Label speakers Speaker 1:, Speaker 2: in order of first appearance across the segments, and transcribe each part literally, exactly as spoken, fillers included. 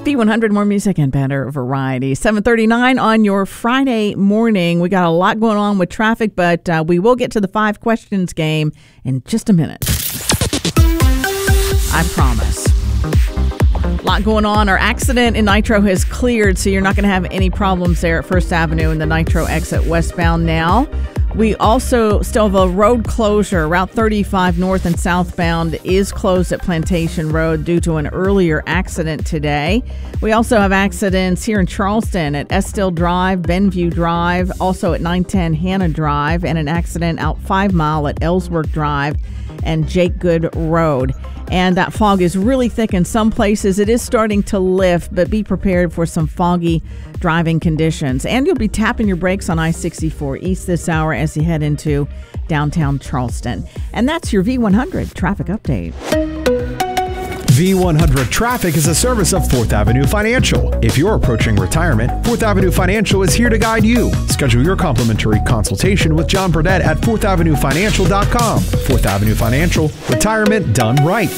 Speaker 1: V one hundred, more music and better variety. seven thirty-nine on your Friday morning. We got a lot going on with traffic, but uh, we will get to the five questions game in just a minute. I promise. A lot going on. Our accident in Nitro has cleared, so you're not going to have any problems there at First Avenue and the Nitro exit westbound now. We also still have a road closure. Route thirty-five north and southbound is closed at Plantation Road due to an earlier accident today. We also have accidents here in Charleston at Estill Drive, Benview Drive, also at nine ten Hannah Drive, and an accident out Five Mile at Ellsworth Drive and Jake Good Road. And that fog is really thick in some places. It is starting to lift, but be prepared for some foggy driving conditions. And you'll be tapping your brakes on I sixty-four East this hour as you head into downtown Charleston. And that's your V one hundred traffic update.
Speaker 2: V one hundred Traffic is a service of Fourth Avenue Financial. If you're approaching retirement, Fourth Avenue Financial is here to guide you. Schedule your complimentary consultation with John Burdett at fourth avenue financial dot com. Fourth Avenue Financial, retirement done right.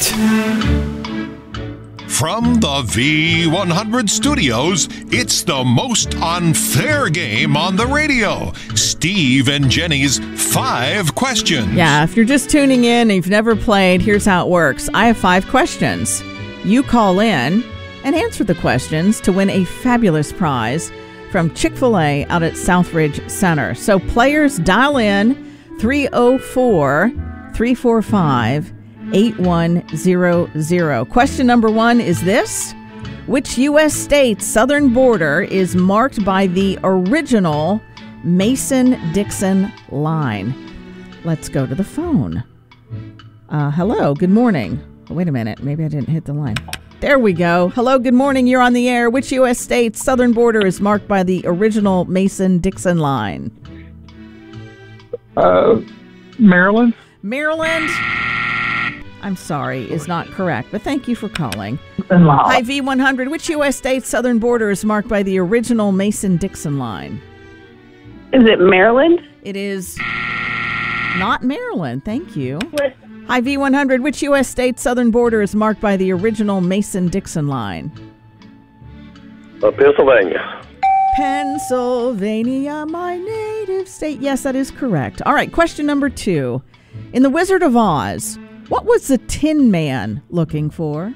Speaker 3: From the V one hundred studios, it's the most unfair game on the radio. Steve and Jenny's Five Questions.
Speaker 1: Yeah, if you're just tuning in and you've never played, here's how it works. I have five questions. You call in and answer the questions to win a fabulous prize from Chick-fil-A out at Southridge Center. So players, dial in three oh four, three four five, eight one zero zero. Question number one is this. Which U S state's southern border is marked by the original Mason-Dixon line? Let's go to the phone. Uh, hello, good morning. Oh, wait a minute, maybe I didn't hit the line. There we go. Hello, good morning, you're on the air. Which U S state's southern border is marked by the original Mason-Dixon line?
Speaker 4: Uh, Maryland?
Speaker 1: Maryland? I'm sorry, is not correct, but thank you for calling. Hi, V one hundred. Which U S state's southern border is marked by the original Mason-Dixon line?
Speaker 5: Is it Maryland?
Speaker 1: It is not Maryland. Thank you. Hi, V one hundred. Which U S state's southern border is marked by the original Mason-Dixon line?
Speaker 6: Uh, Pennsylvania.
Speaker 1: Pennsylvania, my native state. Yes, that is correct. All right, question number two. In The Wizard of Oz, what was the Tin Man looking for?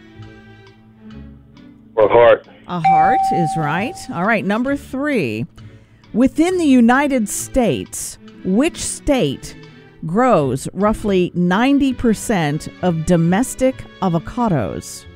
Speaker 6: A heart.
Speaker 1: A heart is right. All right, number three. Within the United States, which state grows roughly ninety percent of domestic avocados?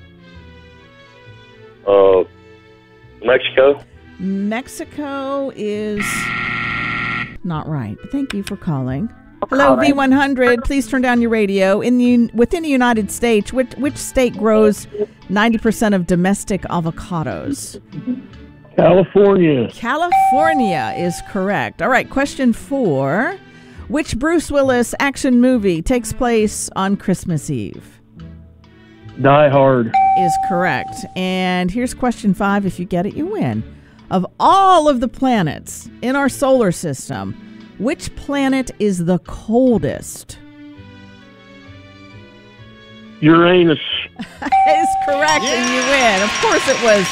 Speaker 6: Uh, Mexico.
Speaker 1: Mexico is not right, but thank you for calling. Hello, V one hundred. Please turn down your radio. In the within the United States, which which state grows ninety percent of domestic avocados?
Speaker 4: California.
Speaker 1: California is correct. All right, question four. Which Bruce Willis action movie takes place on Christmas Eve?
Speaker 4: Die Hard.
Speaker 1: Is correct. And here's question five. If you get it, you win. Of all of the planets in our solar system, which planet is the coldest?
Speaker 4: Uranus.
Speaker 1: Is correct, yeah. And you win. Of course it was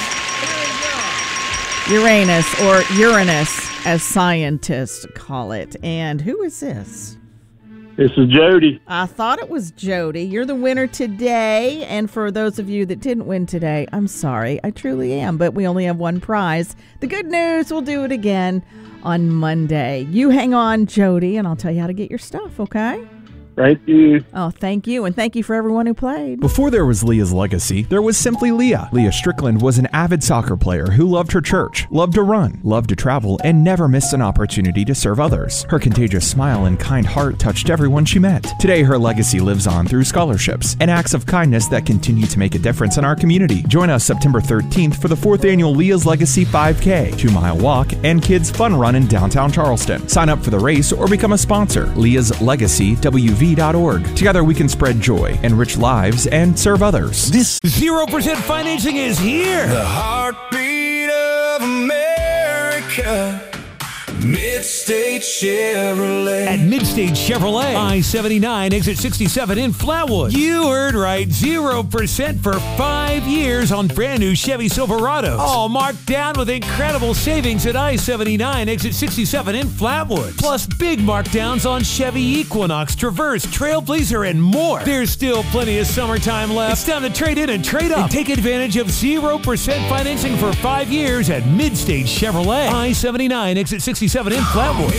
Speaker 1: Uranus, or Uranus, as scientists call it. And who is this?
Speaker 4: This is Jody.
Speaker 1: I thought it was Jody. You're the winner today. And for those of you that didn't win today, I'm sorry. I truly am. But we only have one prize. The good news, we'll do it again on Monday. You hang on, Jody, and I'll tell you how to get your stuff, okay?
Speaker 4: Thank you.
Speaker 1: Oh, thank you. And thank you for everyone who played.
Speaker 2: Before there was Leah's Legacy, there was simply Leah. Leah Strickland was an avid soccer player who loved her church, loved to run, loved to travel, and never missed an opportunity to serve others. Her contagious smile and kind heart touched everyone she met. Today, her legacy lives on through scholarships and acts of kindness that continue to make a difference in our community. Join us September thirteenth for the fourth annual Leah's Legacy five K, two-mile walk, and kids fun run in downtown Charleston. Sign up for the race or become a sponsor. Leah's Legacy, W V dot org. Together we can spread joy, enrich lives, and serve others.
Speaker 7: This zero percent financing is here.
Speaker 8: The heartbeat of America.
Speaker 7: Midstate Chevrolet. At Midstate Chevrolet, I seventy-nine, exit sixty-seven in Flatwood. You heard right, zero percent for five years on brand new Chevy Silverados. All marked down with incredible savings at I seventy-nine, exit sixty-seven in Flatwood. Plus big markdowns on Chevy Equinox, Traverse, Trailblazer, and more. There's still plenty of summertime left. It's time to trade in and trade up and take advantage of zero percent financing for five years at Midstate Chevrolet. I seventy-nine, exit sixty-seven in Flatwood.